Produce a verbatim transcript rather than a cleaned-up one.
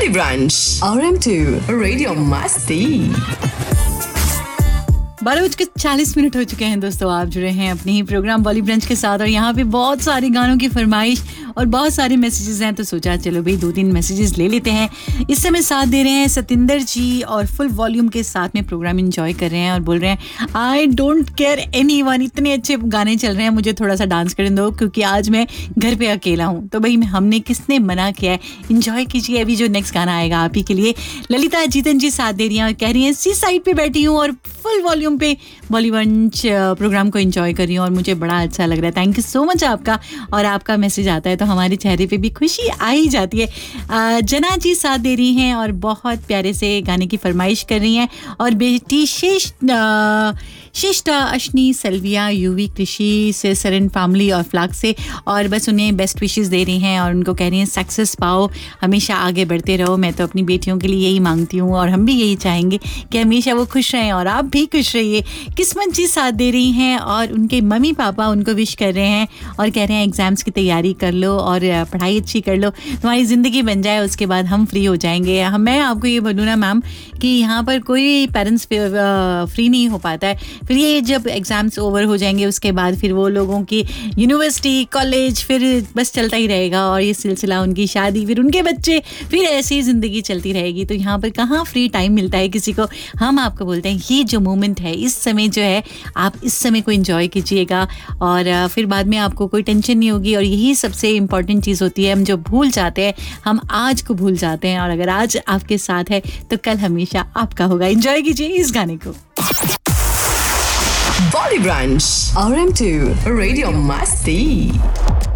Bolly Brunch R M two Radio Masti। बारह बज के चालीस मिनट हो चुके हैं दोस्तों, आप जुड़े हैं अपने ही प्रोग्राम बॉली ब्रंच के साथ और यहाँ पे बहुत सारे गानों की फरमाइश और बहुत सारे मैसेजेस हैं, तो सोचा चलो भाई दो तीन मैसेजेस ले लेते हैं। इस समय साथ दे रहे हैं सतिंदर जी और फुल वॉल्यूम के साथ में प्रोग्राम एंजॉय कर रहे हैं और बोल रहे हैं आई डोंट केयर एनीवन, इतने अच्छे गाने चल रहे हैं, मुझे थोड़ा सा डांस करने दो क्योंकि आज मैं घर पे अकेला हूँ। तो भाई हमने किसने मना किया है, एंजॉय कीजिए। अभी जो नेक्स्ट गाना आएगा आप ही के लिए। ललिता जीतन जी साथ दे रही हैं और कह रही हैं सी साइड पे बैठी हूँ और फुल वॉल्यूम पे बॉली ब्रंच प्रोग्राम को एंजॉय कर रही हूँ और मुझे बड़ा अच्छा लग रहा है। थैंक यू सो मच आपका। और आपका मैसेज आता है तो हमारे चेहरे पे भी खुशी आ ही जाती है। जना जी साथ दे रही हैं और बहुत प्यारे से गाने की फरमाइश कर रही हैं और बेटी शेष शिष्टा अश्नी सल्विया यूवी कृषि से सरन फैमिली और फ्लैग से और बस उन्हें बेस्ट विशेस दे रही हैं और उनको कह रही हैं सक्सेस पाओ, हमेशा आगे बढ़ते रहो। मैं तो अपनी बेटियों के लिए यही मांगती हूँ और हम भी यही चाहेंगे कि हमेशा वो खुश रहें और आप भी खुश रहिए। किस्मत जी साथ दे रही हैं और उनके मम्मी पापा उनको विश कर रहे हैं और कह रहे हैं एग्ज़ाम्स की तैयारी कर लो और पढ़ाई अच्छी कर लो, तुम्हारी ज़िंदगी बन जाए, उसके बाद हम फ्री हो जाएंगे। मैं आपको ये बोलूँ ना मैम कि यहाँ पर कोई पेरेंट्स फ्री नहीं हो पाता है। फिर ये जब एग्ज़ाम्स ओवर हो जाएंगे उसके बाद फिर वो लोगों की यूनिवर्सिटी कॉलेज फिर बस चलता ही रहेगा और ये सिलसिला उनकी शादी फिर उनके बच्चे फिर ऐसी ही ज़िंदगी चलती रहेगी। तो यहाँ पर कहाँ फ्री टाइम मिलता है किसी को। हम आपको बोलते हैं ये जो मोमेंट है इस समय जो है आप इस समय को एंजॉय कीजिएगा और फिर बाद में आपको कोई टेंशन नहीं होगी। और यही सबसे इम्पॉर्टेंट चीज़ होती है, हम जो भूल जाते हैं हम आज को भूल जाते हैं और अगर आज आपके साथ है तो कल हमेशा आपका होगा। एंजॉय कीजिए इस गाने को। Bolly Brunch R M two Radio Masti।